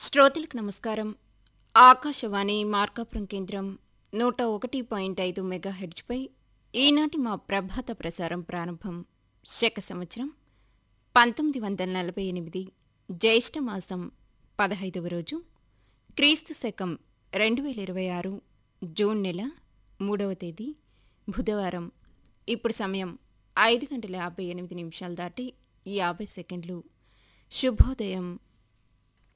శ్రోతలకు నమస్కారం. ఆకాశవాణి మార్కాపురం కేంద్రం 101.5 మెగాహెర్ట్జ్పై ఈనాటి మా ప్రభాత ప్రసారం ప్రారంభం. శక సంవత్సరం 1948 జ్యేష్ఠమాసం 15వ రోజు, క్రీస్తు శకం 2026 జూన్ నెల 3వ తేదీ బుధవారం. ఇప్పుడు సమయం 5 గంటల 58 నిమిషాలు దాటి 50 సెకండ్లు. శుభోదయం.